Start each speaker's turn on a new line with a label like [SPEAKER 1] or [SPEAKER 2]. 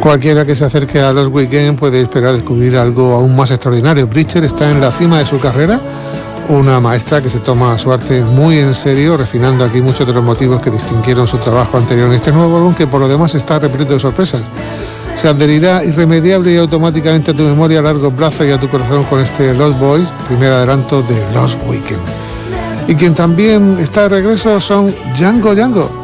[SPEAKER 1] Cualquiera que se acerque a Lost Weekend puede esperar descubrir algo aún más extraordinario. Bridger está en la cima de su carrera, una maestra que se toma su arte muy en serio, refinando aquí muchos de los motivos que distinguieron su trabajo anterior en este nuevo álbum, que por lo demás está repleto de sorpresas. Se adherirá irremediable y automáticamente a tu memoria, a largo plazo y a tu corazón con este Lost Boys, primer adelanto de Lost Weekend. Y quien también está de regreso son Django Django.